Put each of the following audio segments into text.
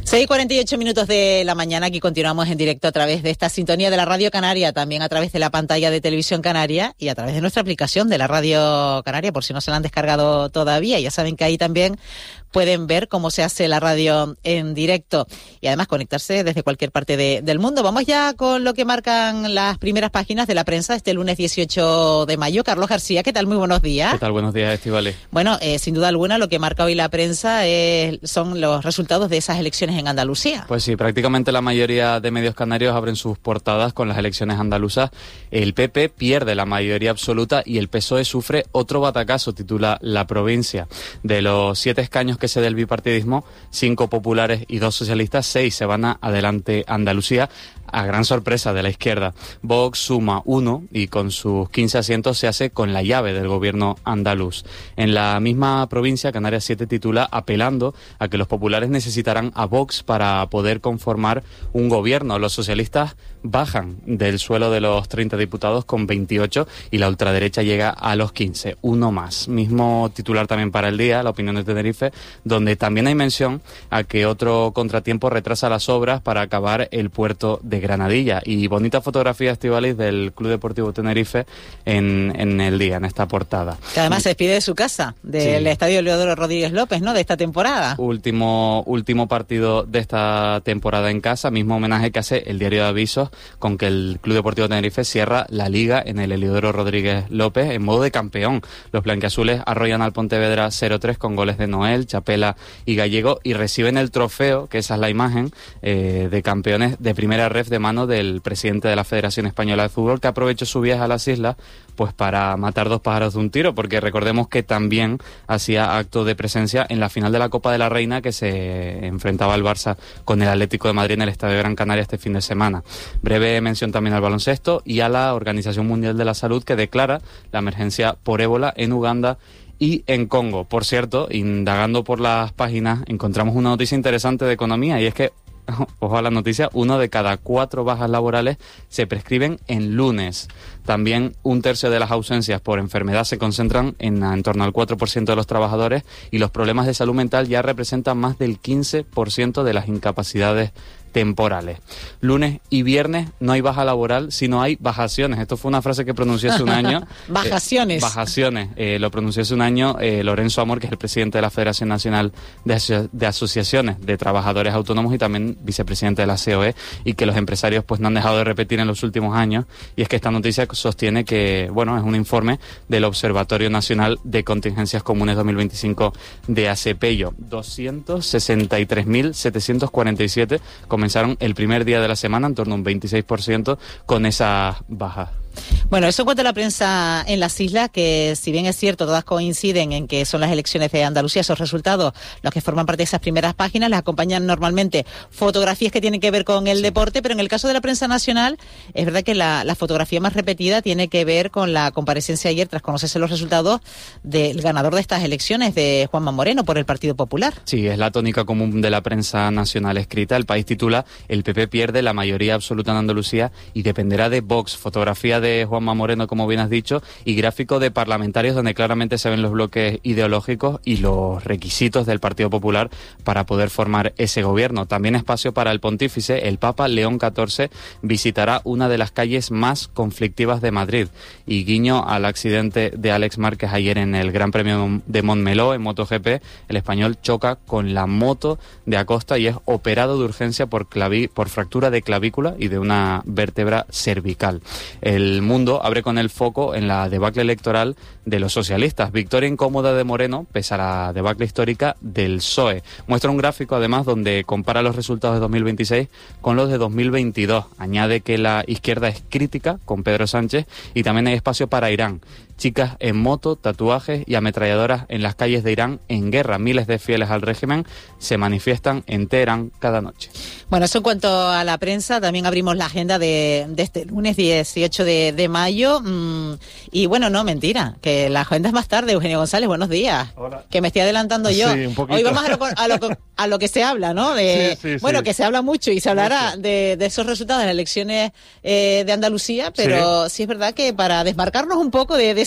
6:48 de la mañana, aquí continuamos en directo a través de esta sintonía de la Radio Canaria, también a través de la pantalla de Televisión Canaria y a través de nuestra aplicación de la Radio Canaria, por si no se la han descargado todavía. Ya saben que ahí también pueden ver cómo se hace la radio en directo y además conectarse desde cualquier parte del mundo. Vamos ya con lo que marcan las primeras páginas de la prensa este lunes 18 de mayo. Carlos García, ¿qué tal? Muy buenos días. ¿Qué tal? Buenos días, Estíbaliz. Bueno, sin duda alguna lo que marca hoy la prensa son los resultados de esas elecciones en Andalucía. Pues sí, prácticamente la mayoría de medios canarios abren sus portadas con las elecciones andaluzas. El PP pierde la mayoría absoluta y el PSOE sufre otro batacazo, titula La Provincia. De los 7 escaños que se dé el bipartidismo, 5 populares y 2 socialistas, 6 se van a Adelante Andalucía, a gran sorpresa de la izquierda. Vox suma 1 y con sus 15 asientos se hace con la llave del gobierno andaluz. En la misma provincia, Canarias 7 titula apelando a que los populares necesitarán a Vox para poder conformar un gobierno. Los socialistas bajan del suelo de los 30 diputados con 28 y la ultraderecha llega a los 15, uno más. Mismo titular también para El Día, La Opinión de Tenerife, donde también hay mención a que otro contratiempo retrasa las obras para acabar el puerto de Granadilla. Y bonita fotografía, Estíbaliz, del Club Deportivo Tenerife en El Día, en esta portada. Que además se despide de su casa, del Estadio Leodoro Rodríguez López, ¿no?, de esta temporada. Último partido de esta temporada en casa, mismo homenaje que hace el Diario de Avisos con que el Club Deportivo Tenerife cierra la Liga en el Heliodoro Rodríguez López en modo de campeón. Los blanquiazules arrollan al Pontevedra 0-3 con goles de Noel, Chapela y Gallego y reciben el trofeo, que esa es la imagen, de campeones de primera ref de mano del presidente de la Federación Española de Fútbol, que aprovechó su viaje a las islas pues para matar 2 pájaros de un tiro, porque recordemos que también hacía acto de presencia en la final de la Copa de la Reina, que se enfrentaba al Barça con el Atlético de Madrid en el Estadio Gran Canaria este fin de semana. Breve mención también al baloncesto y a la Organización Mundial de la Salud, que declara la emergencia por ébola en Uganda y en Congo. Por cierto, indagando por las páginas, encontramos una noticia interesante de economía, y es que, ojo a la noticia, 1 de cada 4 bajas laborales se prescriben en lunes. También 1/3 de las ausencias por enfermedad se concentran en torno al 4% de los trabajadores, y los problemas de salud mental ya representan más del 15% de las incapacidades temporales. Lunes y viernes no hay baja laboral, sino hay bajaciones. Esto fue una frase que pronuncié hace un año. Bajaciones. Lo pronunció hace un año Lorenzo Amor, que es el presidente de la Federación Nacional de Asociaciones de Trabajadores Autónomos y también vicepresidente de la COE, y que los empresarios pues no han dejado de repetir en los últimos años. Y es que esta noticia sostiene que, bueno, es un informe del Observatorio Nacional de Contingencias Comunes 2025 de ACPEIO. 263.747 comenzaron el primer día de la semana, en torno a un 26%, con esas bajas. Bueno, eso en cuanto a la prensa en las islas, que si bien es cierto, todas coinciden en que son las elecciones de Andalucía, esos resultados, los que forman parte de esas primeras páginas, les acompañan normalmente fotografías que tienen que ver con el deporte, pero en el caso de la prensa nacional, es verdad que la fotografía más repetida tiene que ver con la comparecencia ayer, tras conocerse los resultados del ganador de estas elecciones, de Juanma Moreno, por el Partido Popular. Sí, es la tónica común de la prensa nacional escrita. El País titula: el PP pierde la mayoría absoluta en Andalucía y dependerá de Vox. Fotografía de Juanma Moreno, como bien has dicho, y gráfico de parlamentarios donde claramente se ven los bloques ideológicos y los requisitos del Partido Popular para poder formar ese gobierno. También espacio para el pontífice. El Papa León XIV visitará una de las calles más conflictivas de Madrid, y guiño al accidente de Alex Márquez ayer en el Gran Premio de Montmeló en MotoGP. El español choca con la moto de Acosta y es operado de urgencia por fractura de clavícula y de una vértebra cervical. El Mundo abre con el foco en la debacle electoral de los socialistas. Victoria incómoda de Moreno pese a la debacle histórica del PSOE. Muestra un gráfico además donde compara los resultados de 2026 con los de 2022. Añade que la izquierda es crítica con Pedro Sánchez y también hay espacio para Irán. Chicas en moto, tatuajes y ametralladoras en las calles de Irán en guerra. Miles de fieles al régimen se manifiestan en Teherán cada noche. Bueno, eso en cuanto a la prensa. También abrimos la agenda de este lunes 18 de mayo. Y bueno, no, mentira, que la agenda es más tarde. Eugenio González, buenos días. Hola. Que me estoy adelantando yo. Sí, un poquito. Hoy vamos a lo que se habla, ¿no? Bueno, que se habla mucho y se hablará de esos resultados de las elecciones de Andalucía, pero sí es verdad que para desmarcarnos un poco de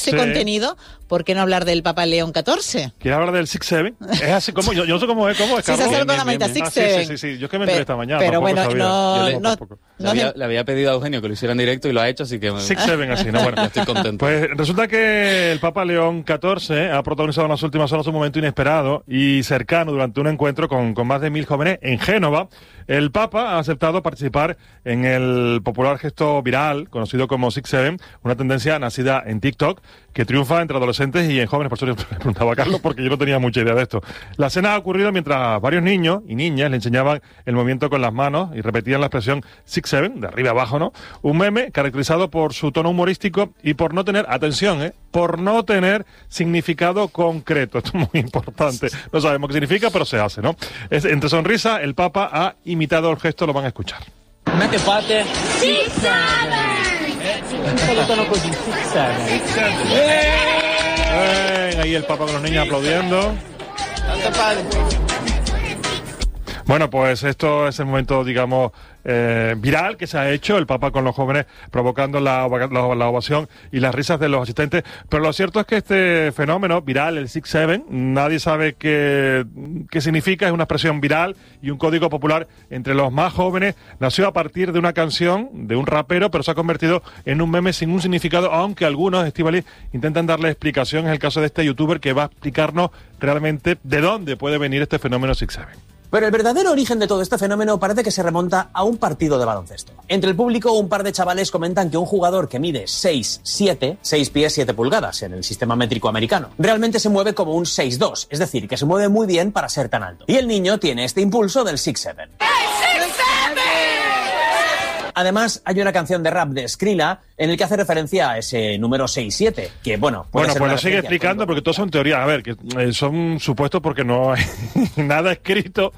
ese contenido, ¿por qué no hablar del Papa León XIV? ¿Quieres hablar del 6-7? Es así como, yo no sé cómo es, Carlos. Sí, se acercó con la maita, 6-7. Sí, yo es que me enteré esta mañana. Pero bueno, le había pedido a Eugenio que lo hiciera en directo y lo ha hecho, así que... 6-7, así, ¿no? Bueno, ya estoy contento. Pues resulta que el Papa León XIV ha protagonizado en las últimas horas un momento inesperado y cercano durante un encuentro con más de 1000 jóvenes en Génova. El Papa ha aceptado participar en el popular gesto viral, conocido como 6-7, una tendencia nacida en TikTok, que triunfa entre adolescentes y en jóvenes. Por eso le preguntaba a Carlos, porque yo no tenía mucha idea de esto. La escena ha ocurrido mientras varios niños y niñas le enseñaban el movimiento con las manos y repetían la expresión 6-7, de arriba abajo, ¿no? Un meme caracterizado por su tono humorístico y por no tener, atención, por no tener significado concreto. Esto es muy importante. No sabemos qué significa, pero se hace, ¿no? Entre sonrisa, el Papa ha imitado el gesto, lo van a escuchar. Come fate? 6-7! Un solo tono così, 6-7. Ahí el Papa con los niños aplaudiendo. Bueno, pues esto es el momento, digamos, viral que se ha hecho, el Papa con los jóvenes provocando la ovación y las risas de los asistentes. Pero lo cierto es que este fenómeno viral, el 6-7, nadie sabe qué significa. Es una expresión viral y un código popular entre los más jóvenes. Nació a partir de una canción de un rapero, pero se ha convertido en un meme sin un significado, aunque algunos, Estíbaliz, intentan darle explicación. Es el caso de este youtuber que va a explicarnos realmente de dónde puede venir este fenómeno 6-7. Pero el verdadero origen de todo este fenómeno parece que se remonta a un partido de baloncesto. Entre el público, un par de chavales comentan que un jugador que mide 6'7", 6 pies 7 pulgadas en el sistema métrico americano, realmente se mueve como un 6'2", es decir, que se mueve muy bien para ser tan alto. Y el niño tiene este impulso del 6'7". Además, hay una canción de rap de Skrilla en el que hace referencia a ese número 6-7, que bueno... Bueno, pues lo sigue explicando porque todo son teorías. A ver, que son supuestos porque no hay nada escrito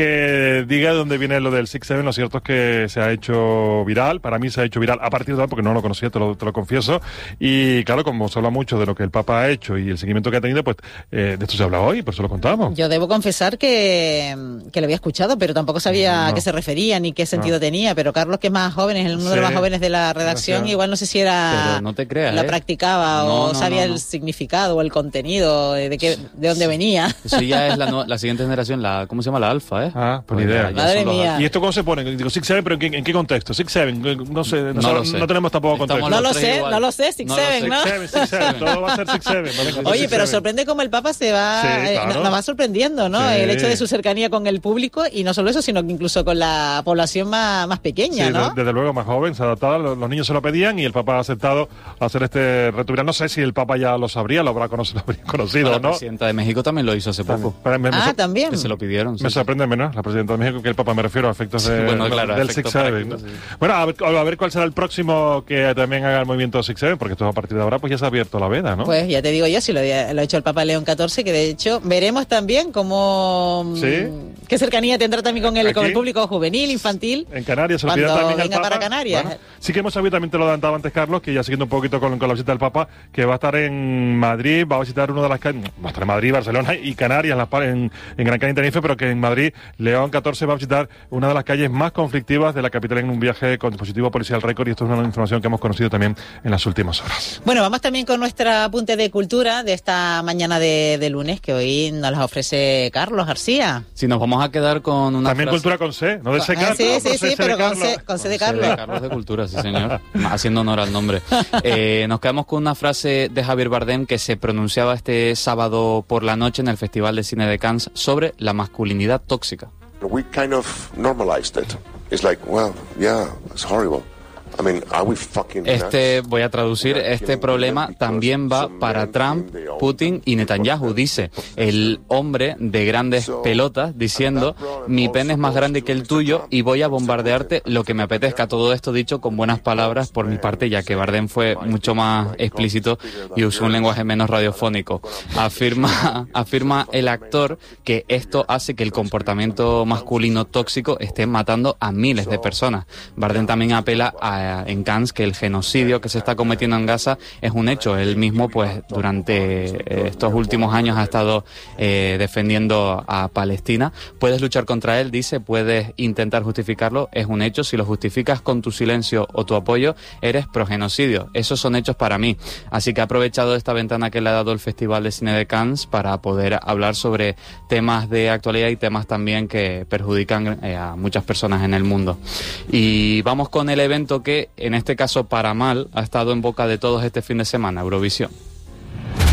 que diga de dónde viene lo del 6-7. Lo cierto es que se ha hecho viral. Para mí se ha hecho viral a partir de ahora porque no lo conocía, te lo confieso. Y claro, como se habla mucho de lo que el Papa ha hecho y el seguimiento que ha tenido, pues de esto se habla hoy, por eso lo contamos. Yo debo confesar que lo había escuchado, pero tampoco sabía a qué se refería ni qué sentido tenía. Pero Carlos, que es más joven, es uno de los más jóvenes de la redacción, igual no sé si era... Pero no te creas, la practicaba o sabía el significado o el contenido, de dónde venía. Eso ya es la siguiente generación, ¿cómo se llama? La alfa, ¿eh? Ah, pues ni idea. Madre mía. ¿Y esto cómo se pone? Digo, 6-7, pero ¿en qué contexto? 6-7, no sé, no tenemos tampoco contexto. No lo sé, 6-7, ¿no? 6-7, todo va a ser 6-7. Oye, pero sorprende cómo el Papa se va, nos va sorprendiendo, ¿no? Sí. El hecho de su cercanía con el público y no solo eso, sino que incluso con la población más pequeña, ¿no? Desde luego más joven, se adaptaba, los niños se lo pedían y el Papa ha aceptado hacer este reto viral. No sé si el Papa ya lo sabría, lo habría conocido, ¿no? La presidenta de México también lo hizo hace poco. También. Que se lo pidieron. Me sorprende menos la presidenta de México que el Papa, me refiero a efectos del 6-7. ¿no? Sí. Bueno, a ver cuál será el próximo que también haga el movimiento 6-7, porque esto a partir de ahora pues ya se ha abierto la veda, ¿no? Pues ya te digo yo, si lo ha hecho el Papa León XIV, que de hecho veremos también cómo... ¿Sí? ¿Qué cercanía tendrá también con el público juvenil, infantil? En Canarias se lo pide también venga al Papa. Para Canarias. Bueno, sí que hemos sabido, también te lo adelantaba antes Carlos, que ya siguiendo un poquito con la visita del Papa, que va a estar en Madrid, va a visitar una de las calles, va a estar en Madrid, Barcelona y Canarias, en Gran Canaria y Tenerife, pero que en Madrid León XIV va a visitar una de las calles más conflictivas de la capital en un viaje con dispositivo policial récord, y esto es una información que hemos conocido también en las últimas horas. Bueno, vamos también con nuestra apunte de cultura de esta mañana de lunes, que hoy nos las ofrece Carlos García. Sí, nos vamos a quedar con una también frase... cultura con C, no de C, Carlos. Sí, pero con C de Carlos. C de Carlos de Cultura, sí señor, haciendo honor al nombre. Nos quedamos con una frase de Javier Bardem que se pronunciaba este sábado por la noche en el Festival de Cine de Cannes sobre la masculinidad tóxica. We kind of normalized it. It's like, well, yeah, it's horrible. I mean, are we fucking nuts? Voy a traducir, este problema también va para Trump, Putin y Netanyahu, dice el hombre de grandes pelotas diciendo, mi pene es más grande que el tuyo y voy a bombardearte lo que me apetezca. Todo esto dicho con buenas palabras por mi parte, ya que Bardem fue mucho más explícito y usó un lenguaje menos radiofónico. Afirma el actor que esto hace que el comportamiento masculino tóxico esté matando a miles de personas. Bardem también apela a en Cannes que el genocidio que se está cometiendo en Gaza es un hecho. Él mismo, pues, durante estos últimos años ha estado defendiendo a Palestina. Puedes luchar contra él, dice, puedes intentar justificarlo, es un hecho. Si lo justificas con tu silencio o tu apoyo, eres progenocidio. Esos son hechos para mí. Así que ha aprovechado esta ventana que le ha dado el Festival de Cine de Cannes para poder hablar sobre temas de actualidad y temas también que perjudican a muchas personas en el mundo. Y vamos con el evento que, en este caso para mal, ha estado en boca de todos este fin de semana, Eurovisión.